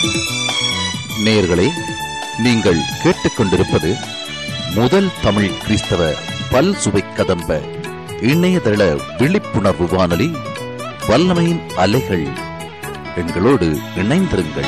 நேயர்களே, நீங்கள் கேட்டுக்கொண்டிருப்பது முதல் தமிழ் கிறிஸ்தவ பல் சுவை கதம்ப இணையதள விழிப்புணர்வு வானொலி வல்லமையின் அலைகள். எங்களோடு இணைந்திருங்கள்.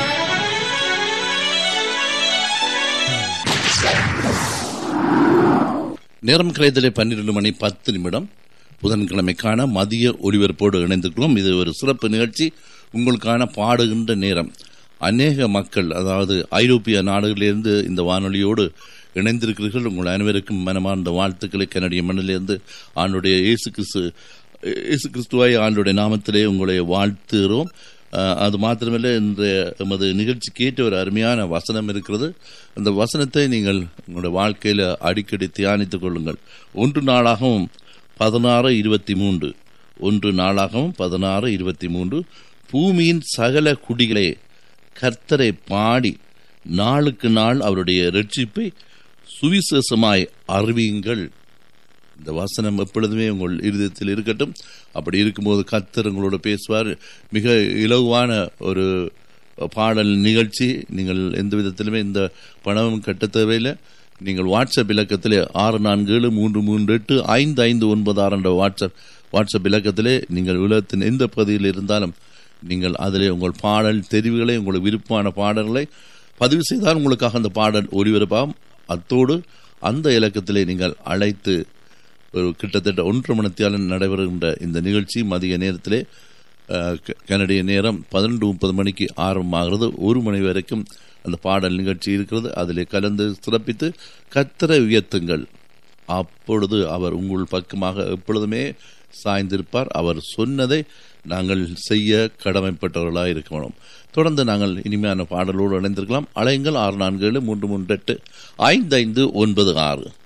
நேரம் கிடைத்தலே 12:10 புதன்கிழமைக்கான மதிய ஒலிபரப்போடு இணைந்திருக்கிறோம். இது ஒரு சிறப்பு நிகழ்ச்சி, உங்களுக்கான பாடுகின்ற நேரம். அநேக மக்கள், அதாவது ஐரோப்பிய நாடுகளிலிருந்து இந்த வானொலியோடு இணைந்திருக்கிறீர்கள். உங்கள் அனைவருக்கும் மனமார்ந்த வாழ்த்துக்களை கனடிய மண்ணிலிருந்து ஆண்டுடைய இயேசு கிறிஸ்துவாய் ஆண்டுடைய நாமத்திலே உங்களை வாழ்த்துகிறோம். அது மாத்திரமல்ல, இன்றைய எமது நிகழ்ச்சிக்கு ஏற்ற ஒரு அருமையான வசனம் இருக்கிறது. அந்த வசனத்தை நீங்கள் உங்களுடைய வாழ்க்கையில் அடிக்கடி தியானித்துக் கொள்ளுங்கள். 1 நாளாகவும் 16:23 1 நாளாகவும் 16:23 பூமியின் சகல குடிகளே கர்த்தரை பாடி நாளுக்கு நாள் அவருடைய இரட்சிப்பை சுவிசேஷமாய் அறிவியுங்கள். இந்த வசனம் எப்பொழுதுமே உங்கள் இருதயத்தில் இருக்கட்டும். அப்படி இருக்கும்போது கர்த்தர் உங்களோட பேசுவார். மிக இலகுவான ஒரு பாடல் நிகழ்ச்சி. நீங்கள் எந்த விதத்திலுமே இந்த பணமும் கட்ட தேவையில்லை. நீங்கள் வாட்ஸ்அப் இலக்கத்திலே 6473385596 என்ற வாட்ஸ்அப் இலக்கத்திலே நீங்கள் உலகத்தின் எந்த பகுதியில் இருந்தாலும் நீங்கள் அதிலே உங்கள் பாடல் தெரிவுகளை, உங்களுக்கு விருப்பமான பாடல்களை பதிவு செய்தால் உங்களுக்காக அந்த பாடல் ஒலிபரப்பாகும். அத்தோடு அந்த இலக்கத்திலே நீங்கள் அழைத்து ஒரு கிட்டத்தட்ட 1.5 மணி நேரம் நடைபெறுகின்ற இந்த நிகழ்ச்சி மதிய நேரத்திலே கனடிய நேரம் 12:30 ஆரம்பமாகிறது. 1 மணி வரைக்கும் அந்த பாடல் நிகழ்ச்சி இருக்கிறது. அதிலே கலந்து சிறப்பித்து கர்த்தரை உயர்த்துங்கள். அப்பொழுது அவர் உங்கள் பக்கமாக எப்பொழுதுமே சாய்ந்திருப்பார். அவர் சொன்னதை நாங்கள் செய்ய கடமைப்பட்டவர்களாக இருக்கணும். தொடர்ந்து நாங்கள் இனிமையான பாடலோடு இணைந்திருக்கலாம். அழையுங்கள் 6473385596.